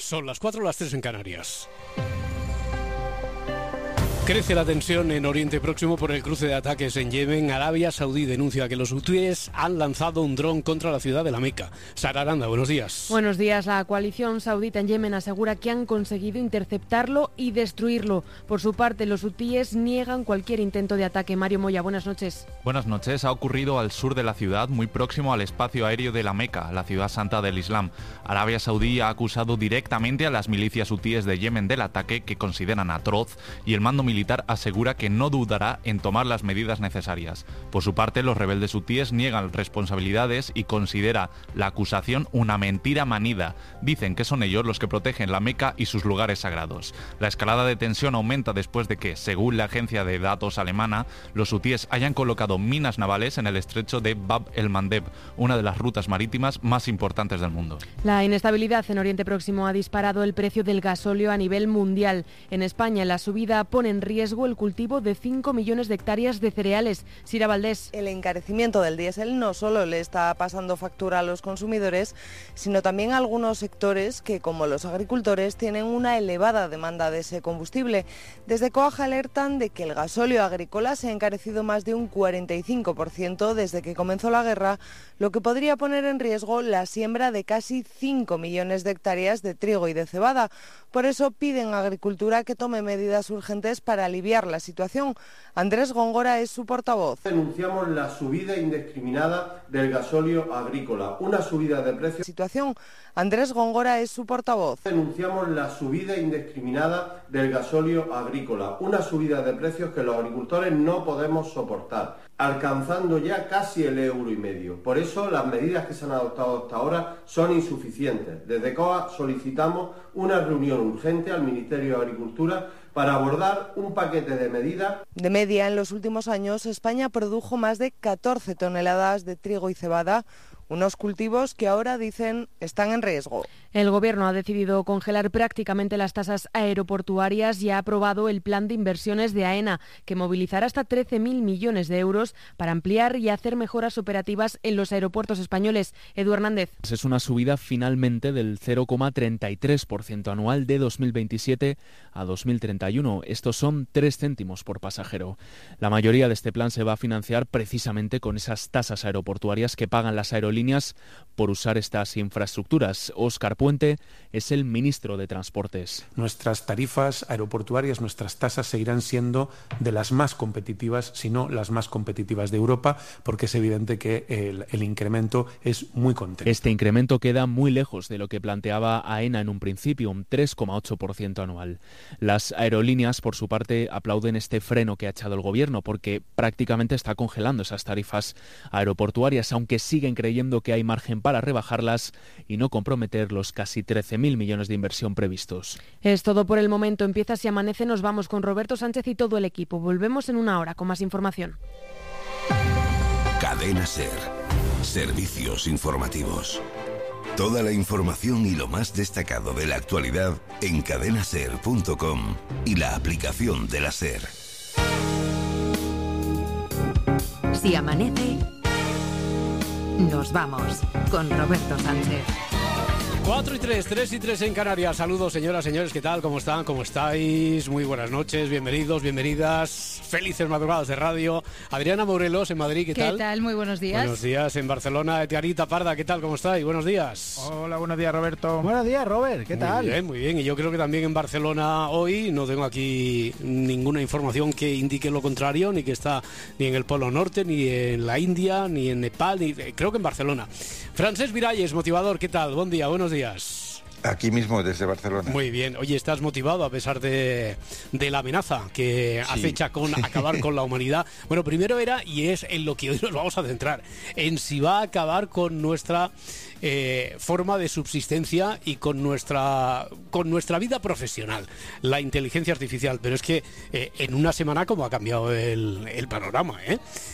Son las 4, las 3 en Canarias. Crece la tensión en Oriente Próximo por el cruce de ataques en Yemen. Arabia Saudí denuncia que los hutíes han lanzado un dron contra la ciudad de la Meca. Sara Aranda, buenos días. Buenos días. La coalición saudita en Yemen asegura que han conseguido interceptarlo y destruirlo. Por su parte, los hutíes niegan cualquier intento de ataque. Mario Moya, buenas noches. Buenas noches. Ha ocurrido al sur de la ciudad, muy próximo al espacio aéreo de la Meca, la ciudad santa del Islam. Arabia Saudí ha acusado directamente a las milicias hutíes de Yemen del ataque, que consideran atroz, y el mando militar asegura que no dudará en tomar las medidas necesarias. Por su parte, los rebeldes hutíes niegan responsabilidades y considera la acusación una mentira manida. Dicen que son ellos los que protegen la Meca y sus lugares sagrados. La escalada de tensión aumenta después de que, según la agencia de datos alemana, los hutíes hayan colocado minas navales en el estrecho de Bab el-Mandeb, una de las rutas marítimas más importantes del mundo. La inestabilidad en Oriente Próximo ha disparado el precio del gasóleo a nivel mundial. En España, la subida pone en riesgo el cultivo de 5 millones de hectáreas de cereales. Sira Valdés. El encarecimiento del diésel no solo le está pasando factura a los consumidores, sino también a algunos sectores que, como los agricultores, tienen una elevada demanda de ese combustible. Desde COAG alertan de que el gasóleo agrícola se ha encarecido más de un 45% desde que comenzó la guerra, lo que podría poner en riesgo la siembra de casi 5 millones de hectáreas de trigo y de cebada. Por eso piden a Agricultura que tome medidas urgentes para aliviar la situación. Andrés Góngora es su portavoz. Denunciamos la subida indiscriminada del gasóleo agrícola, una subida de precios. Andrés Góngora es su portavoz. Denunciamos la subida indiscriminada del gasóleo agrícola, una subida de precios que los agricultores no podemos soportar, alcanzando ya casi el €1,50. Por eso las medidas que se han adoptado hasta ahora son insuficientes. Desde COA solicitamos una reunión urgente al Ministerio de Agricultura para abordar un paquete de medidas. De media, en los últimos años, España produjo más de 14 toneladas de trigo y cebada, unos cultivos que ahora dicen están en riesgo. El Gobierno ha decidido congelar prácticamente las tasas aeroportuarias y ha aprobado el plan de inversiones de AENA, que movilizará hasta 13.000 millones de euros para ampliar y hacer mejoras operativas en los aeropuertos españoles. Edu Hernández. Es una subida finalmente del 0,33% anual de 2027 a 2031. Estos son 3 céntimos por pasajero. La mayoría de este plan se va a financiar precisamente con esas tasas aeroportuarias que pagan las aerolíneas por usar estas infraestructuras. Óscar Puente es el ministro de Transportes. Nuestras tarifas aeroportuarias, nuestras tasas seguirán siendo de las más competitivas, si no las más competitivas de Europa, porque es evidente que el incremento es muy contenido. Este incremento queda muy lejos de lo que planteaba AENA en un principio, un 3,8% anual. Las aerolíneas, por su parte, aplauden este freno que ha echado el Gobierno, porque prácticamente está congelando esas tarifas aeroportuarias, aunque siguen creyendo que hay margen para rebajarlas y no comprometer los casi 13.000 millones de inversión previstos. Es todo por el momento. Empieza Si Amanece. Nos vamos con Roberto Sánchez y todo el equipo. Volvemos en una hora con más información. Cadena SER. Servicios informativos. Toda la información y lo más destacado de la actualidad en cadenaser.com y la aplicación de la SER. Si amanece, nos vamos con Roberto Sánchez. 4 y 3, 3 y 3 en Canarias. Saludos, señoras, señores, ¿qué tal? ¿Cómo están? ¿Cómo estáis? Muy buenas noches, bienvenidos, bienvenidas. Felices madrugadas de radio. Adriana Morelos en Madrid, ¿qué tal? ¿Qué tal? Muy buenos días. Buenos días en Barcelona. Etiarita Parda, ¿qué tal? ¿Cómo estáis? Buenos días. Hola, buenos días, Roberto. Buenos días, Robert, ¿qué tal? Muy bien, muy bien. Y yo creo que también en Barcelona hoy no tengo aquí ninguna información que indique lo contrario, ni que está ni en el Polo Norte, ni en la India, ni en Nepal, ni creo que en Barcelona. Francesc Miralles, motivador, ¿qué tal? Buen día, buenos días. Aquí mismo, desde Barcelona. Muy bien. Oye, ¿estás motivado a pesar de la amenaza que acecha con acabar con la humanidad? Bueno, primero era, y es en lo que hoy nos vamos a centrar, en si va a acabar con nuestra forma de subsistencia y con nuestra vida profesional, la inteligencia artificial. Pero es que en una semana como ha cambiado el panorama,